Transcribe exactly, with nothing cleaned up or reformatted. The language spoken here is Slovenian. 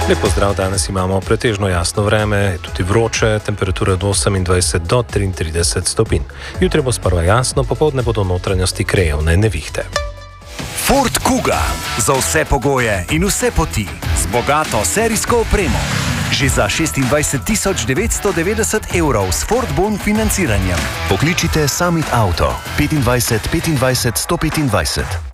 Lep pozdrav, danes imamo pretežno jasno vreme, tudi vroče, temperature od osemindvajset do triintrideset stopinj. Jutri bo sprva jasno, popoldne bodo notranjosti krajevne nevihte. Ford Kuga. Za vse pogoje in vse poti. Z bogato serijsko opremo. Že za šestindvajset tisoč devetsto devetdeset evrov s Ford Bon financiranjem. Pokličite Summit Auto petindvajset petindvajset sto petindvajset.